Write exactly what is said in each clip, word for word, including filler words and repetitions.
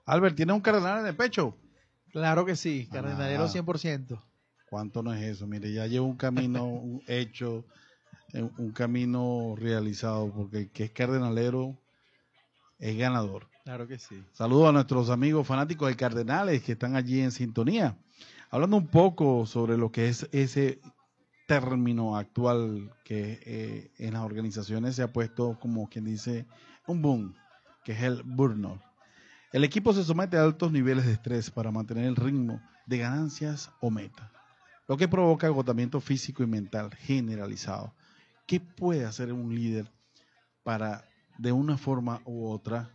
Albert, ¿tienes un cardenal en el pecho? Claro que sí, cardenalero Ah, cien por ciento. ¿cuánto no es eso? Mire, ya llevo un camino hecho, eh, un camino realizado, porque el que es cardenalero es ganador. Claro que sí. Saludos a nuestros amigos fanáticos de Cardenales que están allí en sintonía. Hablando un poco sobre lo que es ese término actual que eh, en las organizaciones se ha puesto como quien dice un boom, que es el burnout. El equipo se somete a altos niveles de estrés para mantener el ritmo de ganancias o metas, lo que provoca agotamiento físico y mental generalizado. ¿Qué puede hacer un líder para, de una forma u otra,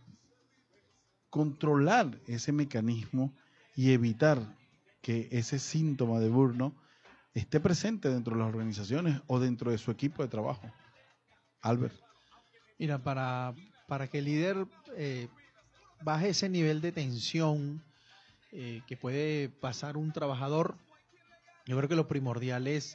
controlar ese mecanismo y evitar que ese síntoma de burnout esté presente dentro de las organizaciones o dentro de su equipo de trabajo? Albert. Mira, para, para que el líder eh, baje ese nivel de tensión eh, que puede pasar un trabajador, yo creo que lo primordial es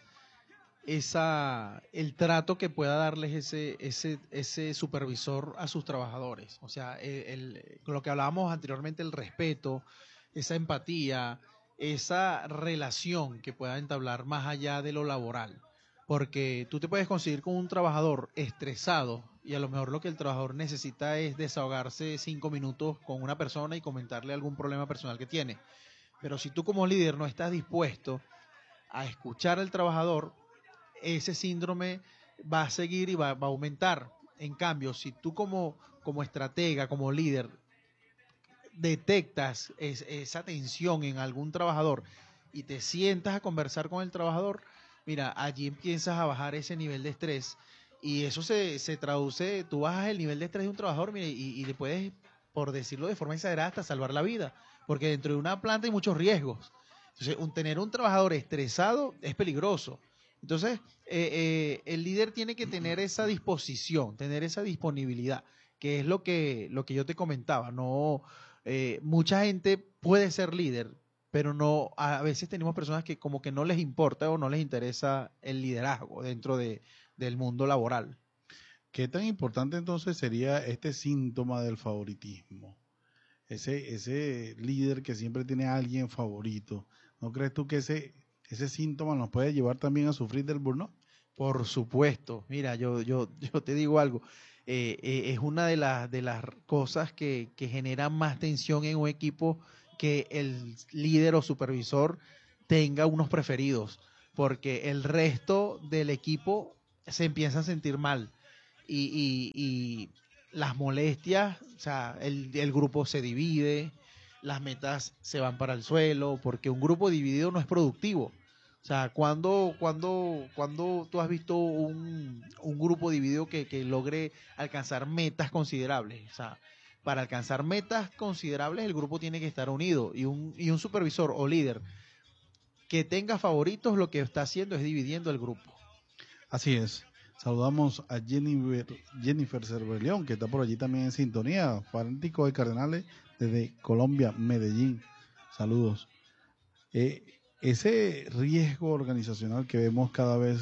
esa, el trato que pueda darles ese, ese, ese supervisor a sus trabajadores. O sea, el, el, con lo que hablábamos anteriormente, el respeto, esa empatía, esa relación que pueda entablar más allá de lo laboral. Porque tú te puedes conseguir con un trabajador estresado y a lo mejor lo que el trabajador necesita es desahogarse cinco minutos con una persona y comentarle algún problema personal que tiene. Pero si tú como líder no estás dispuesto a escuchar al trabajador, ese síndrome va a seguir y va, va a aumentar. En cambio, si tú como, como estratega, como líder, detectas es, esa tensión en algún trabajador y te sientas a conversar con el trabajador, mira, allí empiezas a bajar ese nivel de estrés y eso se, se traduce, tú bajas el nivel de estrés de un trabajador, mire, y, y le puedes, por decirlo de forma exagerada, hasta salvar la vida, porque dentro de una planta hay muchos riesgos. Entonces, un, tener un trabajador estresado es peligroso. Entonces, eh, eh, el líder tiene que tener esa disposición, tener esa disponibilidad, que es lo que, lo que yo te comentaba. No, eh, mucha gente puede ser líder, pero no, a veces tenemos personas que como que no les importa o no les interesa el liderazgo dentro de, del mundo laboral. ¿Qué tan importante entonces sería este síntoma del favoritismo? Ese, ese líder que siempre tiene a alguien favorito. ¿No crees tú que ese, ese síntoma nos puede llevar también a sufrir del burnout? Por supuesto. Mira, yo, yo, yo te digo algo. Eh, eh, es una de las, de las cosas que, que generan más tensión en un equipo, que el líder o supervisor tenga unos preferidos, porque el resto del equipo se empieza a sentir mal y, y, y las molestias, o sea, el, el grupo se divide, las metas se van para el suelo, porque un grupo dividido no es productivo. O sea, cuando, cuando, cuando tú has visto un, un grupo dividido que, que logre alcanzar metas considerables. O sea, para alcanzar metas considerables el grupo tiene que estar unido, y un, y un supervisor o líder que tenga favoritos lo que está haciendo es dividiendo el grupo. Así es. Saludamos a Jennifer, Jennifer Cervelión, que está por allí también en sintonía, fanático de Cardenales desde Colombia, Medellín. Saludos. Eh, ese riesgo organizacional que vemos cada vez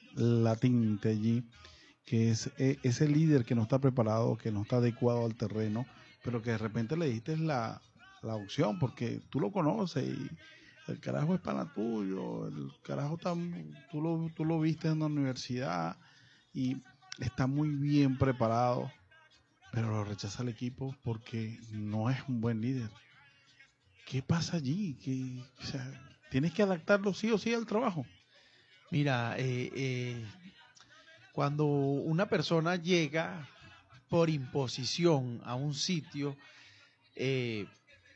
latente allí, que es eh, ese líder que no está preparado, que no está adecuado al terreno, pero que de repente le diste la, la opción porque tú lo conoces y el carajo es pana tuyo, el carajo está, tú, lo, tú lo viste en la universidad y está muy bien preparado, pero lo rechaza el equipo porque no es un buen líder. ¿Qué pasa allí? ¿Qué, o sea, tienes que adaptarlo sí o sí al trabajo? Mira, eh, eh, cuando una persona llega por imposición a un sitio eh,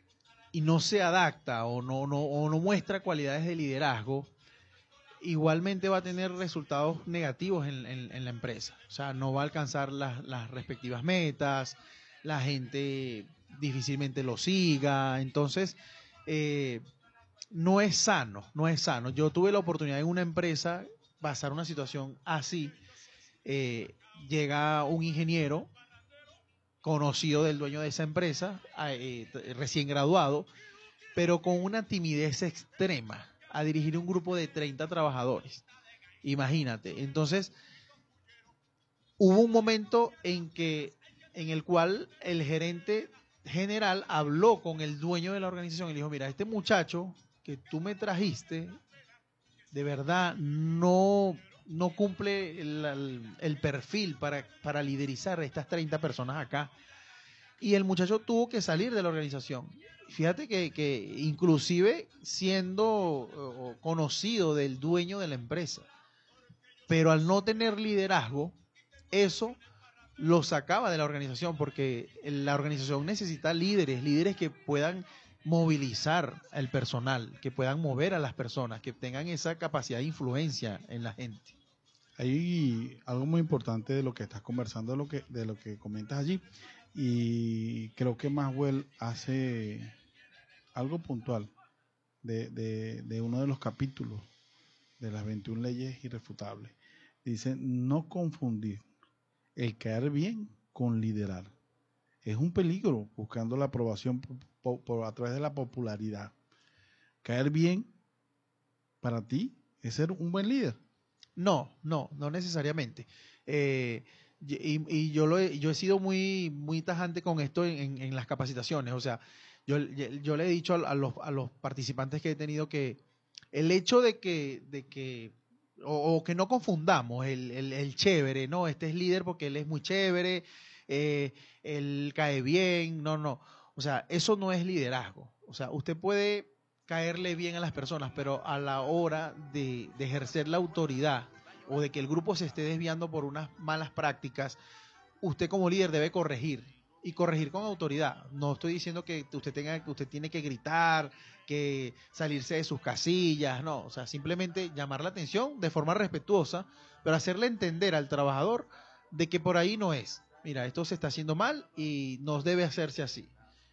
y no se adapta o no, no, o no muestra cualidades de liderazgo, igualmente va a tener resultados negativos en, en, en la empresa. O sea, no va a alcanzar las, las respectivas metas, la gente difícilmente lo siga. Entonces, eh, no es sano, no es sano. Yo tuve la oportunidad en una empresa pasar una situación así. Eh, llega un ingeniero conocido del dueño de esa empresa, eh, recién graduado, pero con una timidez extrema, a dirigir un grupo de treinta trabajadores. Imagínate. Entonces, hubo un momento en que, en el cual el gerente general habló con el dueño de la organización y le dijo, mira, este muchacho que tú me trajiste, de verdad no, no cumple el, el, el perfil para, para liderizar a estas treinta personas acá. Y el muchacho tuvo que salir de la organización. Fíjate que, que inclusive siendo o, conocido del dueño de la empresa, pero al no tener liderazgo, eso lo sacaba de la organización, porque la organización necesita líderes, líderes que puedan movilizar al personal, que puedan mover a las personas, que tengan esa capacidad de influencia en la gente. Hay algo muy importante de lo que estás conversando, de lo que, de lo que comentas allí, y creo que Maxwell hace algo puntual de, de, de uno de los capítulos de las veintiuna leyes irrefutables. Dice, no confundir el caer bien con liderar. Es un peligro buscando la aprobación por, por, a través de la popularidad. Caer bien para ti es ser un buen líder. No, no, no necesariamente. Eh, y, y yo lo he, yo he sido muy, muy tajante con esto en, en, en las capacitaciones. O sea, yo, yo le he dicho a, a, los, a los participantes que he tenido que el hecho de que, de que o, o que no confundamos el, el, el chévere, no, este es líder porque él es muy chévere, eh, él cae bien, no, no. O sea, eso no es liderazgo. O sea, usted puede caerle bien a las personas, pero a la hora de, de ejercer la autoridad o de que el grupo se esté desviando por unas malas prácticas, usted como líder debe corregir y corregir con autoridad. No estoy diciendo que usted tenga, que usted tiene que gritar, que salirse de sus casillas, no, o sea, simplemente llamar la atención de forma respetuosa, pero hacerle entender al trabajador de que por ahí no es. Mira, esto se está haciendo mal y no debe hacerse así.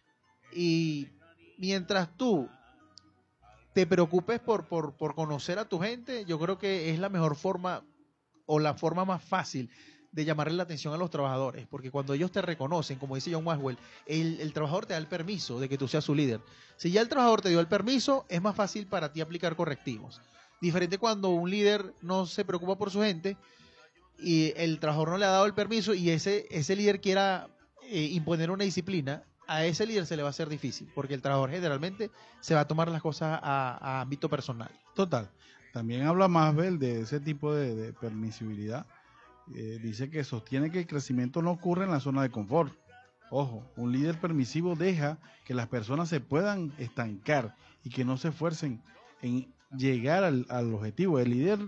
Y mientras tú te preocupes por, por, por conocer a tu gente, yo creo que es la mejor forma o la forma más fácil de llamarle la atención a los trabajadores, porque cuando ellos te reconocen, como dice John Maxwell, el, el trabajador te da el permiso de que tú seas su líder. Si ya el trabajador te dio el permiso, es más fácil para ti aplicar correctivos. Diferente cuando un líder no se preocupa por su gente y el trabajador no le ha dado el permiso y ese, ese líder quiera eh, imponer una disciplina, a ese líder se le va a hacer difícil, porque el trabajador generalmente se va a tomar las cosas a, a ámbito personal. Total. También habla Maxwell de ese tipo de, de permisibilidad. Eh, dice que sostiene que el crecimiento no ocurre en la zona de confort. Ojo, un líder permisivo deja que las personas se puedan estancar y que no se esfuercen en llegar al, al objetivo. El líder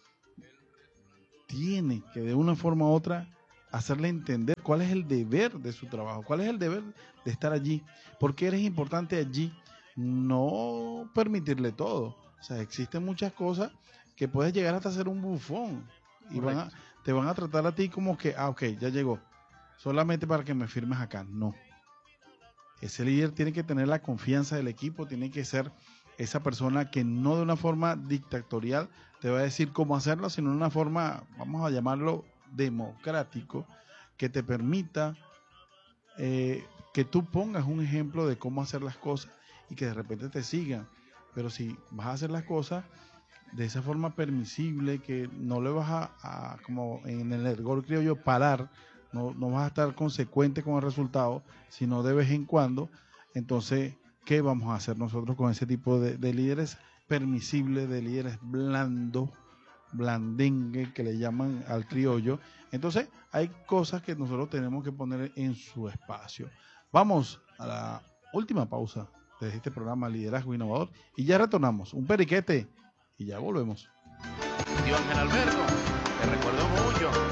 tiene que de una forma u otra hacerle entender cuál es el deber de su trabajo, cuál es el deber de estar allí, por qué eres importante allí, no permitirle todo. O sea, existen muchas cosas que puedes llegar hasta ser un bufón y van a, te van a tratar a ti como que, ah, ok, ya llegó, solamente para que me firmes acá. No. Ese líder tiene que tener la confianza del equipo, tiene que ser esa persona que no de una forma dictatorial te va a decir cómo hacerlo, sino de una forma, vamos a llamarlo, democrático, que te permita eh, que tú pongas un ejemplo de cómo hacer las cosas y que de repente te sigan. Pero si vas a hacer las cosas de esa forma permisible, que no le vas a, a como en el ergor criollo, parar, no, no vas a estar consecuente con el resultado, sino de vez en cuando, entonces, ¿qué vamos a hacer nosotros con ese tipo de, de líderes permisibles, de líderes blandos, blandengue, que le llaman al criollo? Entonces, hay cosas que nosotros tenemos que poner en su espacio. Vamos a la última pausa de este programa Liderazgo Innovador y ya retornamos. Un periquete y ya volvemos. Tío Ángel Alberto, te recuerdo mucho.